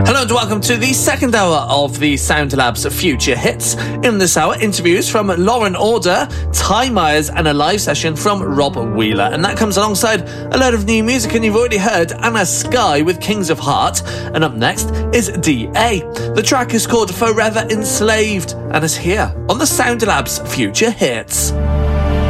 Hello and welcome to the second hour of the Sound Labs Future Hits. In this hour, interviews from Lauren Order, Ty Myers, and a live session from Rob Wheeler. And that comes alongside a load of new music, and you've already heard Anna Sky with Kings of Heart. And up next is D.A. The track is called Forever Enslaved and is here on the Sound Labs Future Hits.